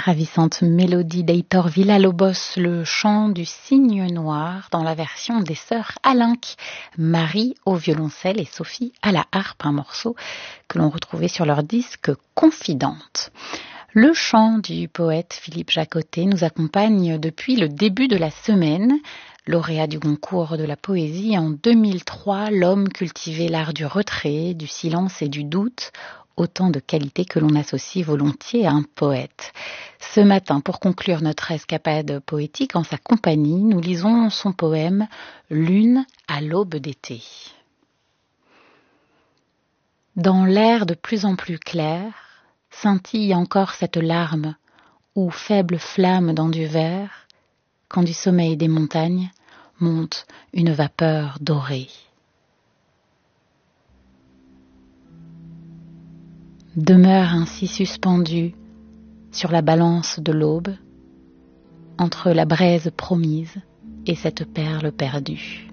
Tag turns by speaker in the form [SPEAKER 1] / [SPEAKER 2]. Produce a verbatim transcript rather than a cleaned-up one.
[SPEAKER 1] ravissante mélodie d'Heitor Villa-Lobos, le chant du cygne noir dans la version des sœurs Alinck, Marie au violoncelle et Sophie à la harpe, un morceau que l'on retrouvait sur leur disque Confidente. Le chant du poète Philippe Jacotet nous accompagne depuis le début de la semaine. Lauréat du concours de la poésie en deux mille trois, l'homme cultivait l'art du retrait, du silence et du doute, autant de qualités que l'on associe volontiers à un poète. Ce matin, pour conclure notre escapade poétique en sa compagnie, nous lisons son poème « Lune à l'aube d'été ». Dans l'air de plus en plus clair, scintille encore cette larme, ou faible flamme dans du verre, quand du sommeil des montagnes monte une vapeur dorée. Demeure ainsi suspendue sur la balance de l'aube, entre la braise promise et cette perle perdue.